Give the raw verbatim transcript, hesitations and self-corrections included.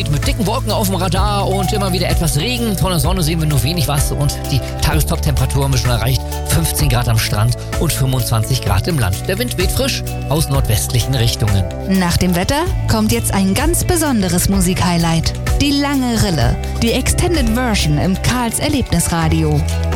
steht mit dicken Wolken auf dem Radar und immer wieder etwas Regen. Von der Sonne sehen wir nur wenig was und die Tagestop-Temperatur haben wir schon erreicht. fünfzehn Grad am Strand und fünfundzwanzig Grad im Land. Der Wind weht frisch aus nordwestlichen Richtungen. Nach dem Wetter kommt jetzt ein ganz besonderes Musikhighlight. Die lange Rille, die Extended Version im Karls Erlebnisradio.